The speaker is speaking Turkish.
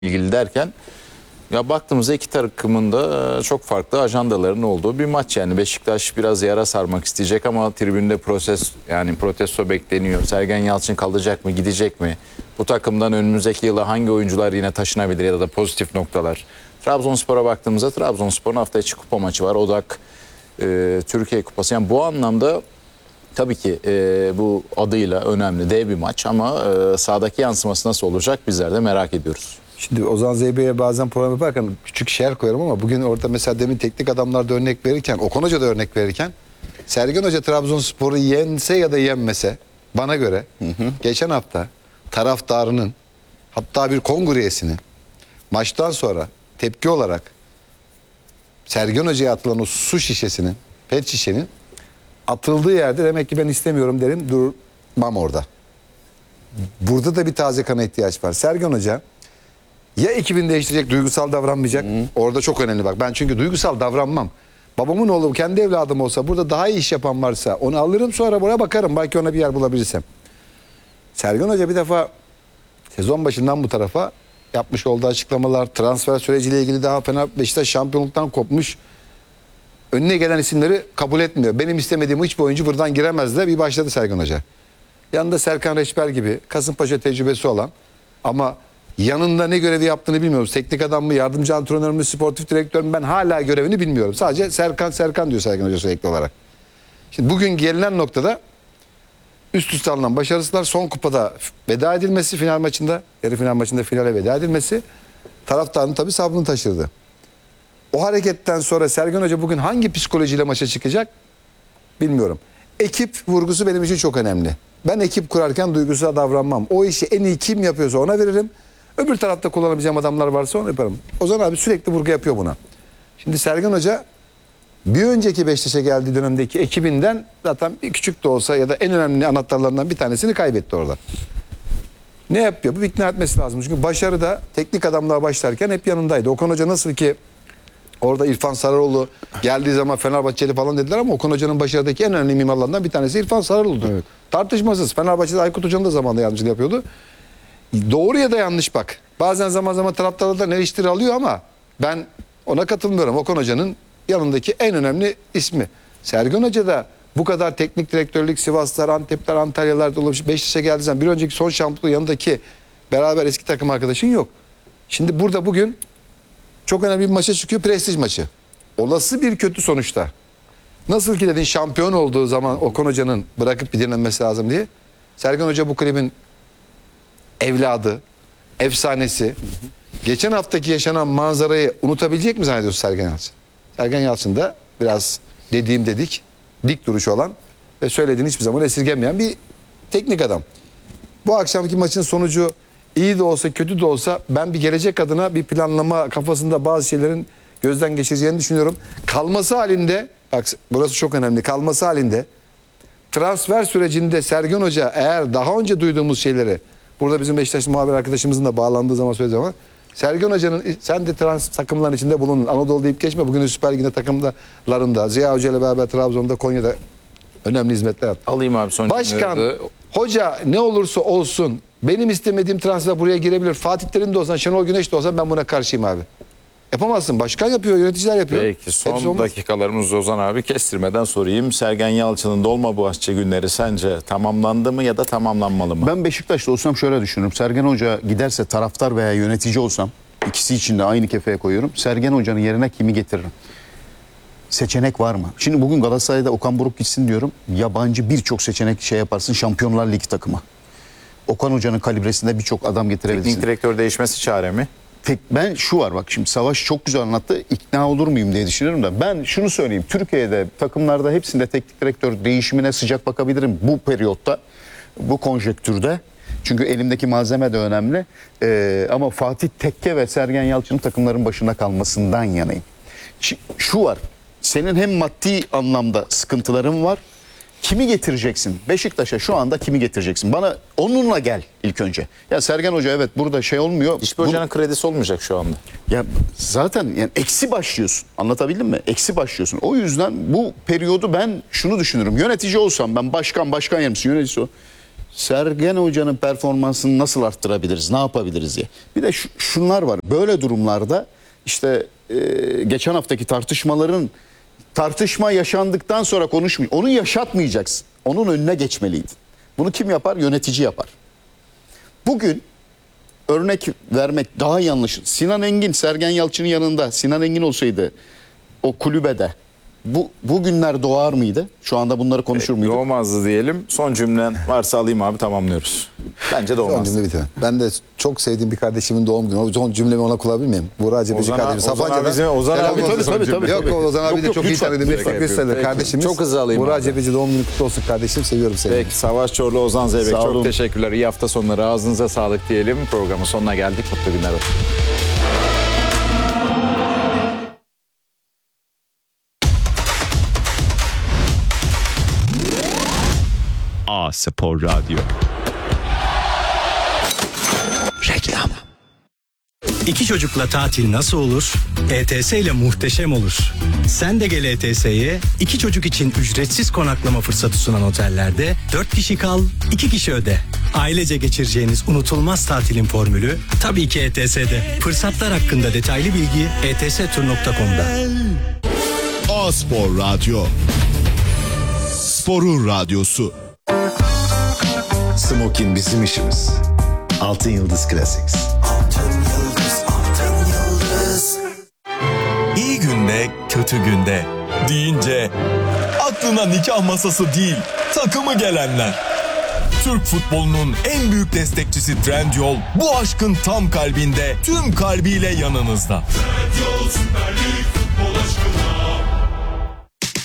ilgili derken ya baktığımızda iki takımın da çok farklı ajandaların olduğu bir maç. Yani Beşiktaş biraz yara sarmak isteyecek ama tribünde protesto bekleniyor. Sergen Yalçın kalacak mı, gidecek mi? Bu takımdan önümüzdeki yıla hangi oyuncular yine taşınabilir ya da pozitif noktalar? Trabzonspor'a baktığımızda Trabzonspor'un hafta içi kupa maçı var. Odak Türkiye Kupası. Yani bu anlamda tabii ki bu adıyla önemli dev bir maç ama sahadaki yansıması nasıl olacak bizler de merak ediyoruz. Şimdi Ozan Zeybe'ye bazen program yaparken küçük şer koyarım ama bugün orada mesela demin teknik adamlarda örnek verirken, Okan Hoca da örnek verirken Sergen Hoca Trabzonspor'u yense ya da yenmese bana göre geçen hafta taraftarının hatta bir kongre üyesinin maçtan sonra tepki olarak Sergen Hoca'ya atılan o su şişesinin, pet şişenin atıldığı yerde demek ki ben istemiyorum derim, durmam orada. Burada da bir taze kana ihtiyaç var. Sergen Hoca ya ekibini değiştirecek, duygusal davranmayacak. Orada çok önemli bak. Ben çünkü duygusal davranmam. Babamın oğlu kendi evladım olsa, burada daha iyi iş yapan varsa onu alırım, sonra buraya bakarım. Belki ona bir yer bulabilirsem. Sergen Hoca bir defa sezon başından bu tarafa yapmış olduğu açıklamalar, transfer süreciyle ilgili daha Beşiktaş şampiyonluktan kopmuş. Önüne gelen isimleri kabul etmiyor. Benim istemediğim hiçbir oyuncu buradan giremez de bir başladı Sergen Hoca. Yanında Serkan Reçber gibi Kasımpaşa tecrübesi olan ama yanında ne görevi yaptığını bilmiyoruz. Teknik adam mı, yardımcı antrenör mü, sportif direktör mü, ben hala görevini bilmiyorum. Sadece Serkan diyor Sergen Hoca sürekli olarak. Şimdi bugün gelinen noktada üst üste alınan başarısızlar, son kupada veda edilmesi, final maçında, yarı final maçında finale veda edilmesi taraftarın tabii sabrını taşırdı. O hareketten sonra Sergen Hoca bugün hangi psikolojiyle maça çıkacak bilmiyorum. Ekip vurgusu benim için çok önemli. Ben ekip kurarken duygusal davranmam. O işi en iyi kim yapıyorsa ona veririm. Öbür tarafta kullanabileceğim adamlar varsa onu yaparım. Ozan abi sürekli vurgu yapıyor buna. Şimdi Sergen Hoca bir önceki Beşiktaş'a geldiği dönemdeki ekibinden zaten bir küçük de olsa ya da en önemli anahtarlarından bir tanesini kaybetti orada. Ne yapıyor? Bu ikna etmesi lazım. Çünkü başarıda teknik adamlar başlarken hep yanındaydı. Okan Hoca nasıl ki orada İrfan Sarıoğlu geldiği zaman Fenerbahçeli falan dediler ama Okan Hoca'nın başarıdaki en önemli mimarlarından bir tanesi İrfan Sarıoğlu'dur. Evet. Tartışmasız. Fenerbahçe'de Aykut Hoca'nın da zamanında yardımcılık yapıyordu. Doğru ya da yanlış bak. Bazen zaman zaman taraftarlar eleştiri alıyor ama ben ona katılmıyorum. Okan Hoca'nın yanındaki en önemli ismi. Sergen Hoca da bu kadar teknik direktörlük Sivaslar, Antepler, Antalyalar dolaşıp Beşiktaş'a geldiği zaman bir önceki son şampiyonluğu yanındaki beraber eski takım arkadaşın yok. Şimdi burada bugün çok önemli bir maça çıkıyor, prestij maçı. Olası bir kötü sonuçta. Nasıl ki dedin şampiyon olduğu zaman Okan Hoca'nın bırakıp bir dinlenmesi lazım diye. Sergen Hoca bu kulübün evladı, efsanesi. Geçen haftaki yaşanan manzarayı unutabilecek mi zannediyorsun Sergen Yalçın? Sergen Yalçın da biraz dediğim dedik, dik duruş olan ve söylediğini hiçbir zaman esirgemeyen bir teknik adam. Bu akşamki maçın sonucu iyi de olsa kötü de olsa ben bir gelecek adına bir planlama kafasında bazı şeylerin gözden geçireceğini düşünüyorum. Kalması halinde, bak burası çok önemli, kalması halinde transfer sürecinde Sergen Hoca eğer daha önce duyduğumuz şeyleri, burada bizim Beşiktaş muhabir arkadaşımızın da bağlandığı zaman söylediği zaman Sergen Hoca'nın sen de takımların içinde bulunun. Anadolu deyip geçme. Bugün Süper Lig'de takımlarında Ziya Hoca ile beraber Trabzon'da, Konya'da önemli hizmetler yaptı. Alayım abi son Başkan, cümleleri. hoca ne olursa olsun benim istemediğim transfer buraya girebilir. Fatih Terim de olsa, Şenol Güneş de olsa ben buna karşıyım abi. Yapamazsın. Başkan yapıyor, yöneticiler yapıyor. Peki son dakikalarımız Ozan abi, kestirmeden sorayım. Sergen Yalçın'ın Dolmabahçe günleri sence tamamlandı mı ya da tamamlanmalı mı? Ben Beşiktaş'ta olsam şöyle düşünürüm. Sergen Hoca giderse taraftar veya yönetici olsam, ikisi için de aynı kefeye koyuyorum. Sergen Hoca'nın yerine kimi getiririm? Seçenek var mı? Şimdi bugün Galatasaray'da Okan Buruk gitsin diyorum. Yabancı birçok seçenek şey yaparsın, Şampiyonlar Ligi takımı. Okan Hoca'nın kalibresinde birçok adam getirebilirsin. Teknik direktör değişmesi çare mi? Ben şu var bak, şimdi Savaş çok güzel anlattı, ikna olur muyum diye düşünüyorum da ben şunu söyleyeyim, Türkiye'de takımlarda hepsinde teknik direktör değişimine sıcak bakabilirim bu periyotta, bu konjektürde, çünkü elimdeki malzeme de önemli. Ama Fatih Tekke ve Sergen Yalçın'ın takımların başında kalmasından yanayım. Şu var, senin hem maddi anlamda sıkıntıların var. Kimi getireceksin? Beşiktaş'a şu anda kimi getireceksin? Bana onunla gel ilk önce. Ya Sergen Hoca evet burada şey olmuyor. Hiçbir hocanın kredisi olmayacak şu anda. Ya zaten yani eksi başlıyorsun. Anlatabildim mi? Eksi başlıyorsun. O yüzden bu periyodu ben şunu düşünürüm. Yönetici olsam ben başkan yardımcısı yönetici Sergen Hoca'nın performansını nasıl arttırabiliriz, ne yapabiliriz diye. Bir de şunlar var. Böyle durumlarda işte geçen haftaki tartışma yaşandıktan sonra konuşmuyor. Onu yaşatmayacaksın. Onun önüne geçmeliydin. Bunu kim yapar? Yönetici yapar. Bugün örnek vermek daha yanlış. Sinan Engin, Sergen Yalçın'ın yanında Sinan Engin olsaydı o kulübede bu günler doğar mıydı? Şu anda bunları konuşur muyduk? Doğmazdı diyelim. Son cümlen varsa alayım abi, tamamlıyoruz. Bence Son doğmaz. cümle bitiyor. Ben de çok sevdiğim bir kardeşimin doğum günü. O son cümlemi ona kullanabilir miyim? Burak Cebeci kardeşim. Ozan abi Selam tabii, olsun. tabii. Yok Ozan abi de Yok, çok iyi lütfen. tanıdığım bir Şaka fakir yapıyorum. kardeşimiz. Çok hızlı alayım Burak abi. Cebeci doğum günü kutlu olsun kardeşim. Seviyorum seni. Peki, Savaş Çorlu, Ozan Zeybek, Sağ çok olun. teşekkürler. İyi hafta sonları, ağzınıza sağlık diyelim. Programın sonuna geldik. Mutlu günler olsun. A Spor Radyo. Reklam. İki çocukla tatil nasıl olur? ETS ile muhteşem olur. Sen de gel ETS'ye. İki çocuk için ücretsiz konaklama fırsatı sunan otellerde 4 kişi kal, 2 kişi öde. Ailece geçireceğiniz unutulmaz tatilin formülü tabii ki ETS'de. Fırsatlar hakkında detaylı bilgi etstur.com'da. A Spor Radyo. Sporun radyosu. Smokin bizim işimiz. Altın Yıldız Classics. İyi günde, kötü günde deyince aklına nikah masası değil, takımı gelenler. Türk futbolunun en büyük destekçisi Trendyol bu aşkın tam kalbinde, tüm kalbiyle yanınızda. Trendyol Süper Lig